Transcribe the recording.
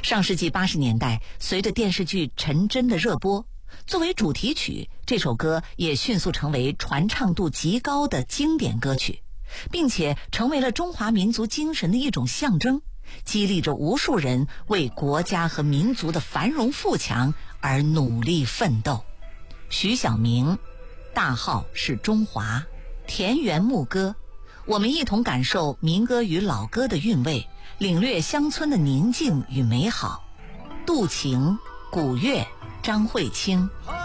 上世纪80年代，随着电视剧《陈真》的热播，作为主题曲，这首歌也迅速成为传唱度极高的经典歌曲，并且成为了中华民族精神的一种象征，激励着无数人为国家和民族的繁荣富强而努力奋斗。徐小明，大号是中华，田园牧歌，我们一同感受民歌与老歌的韵味，领略乡村的宁静与美好。杜晴、古月、张慧清。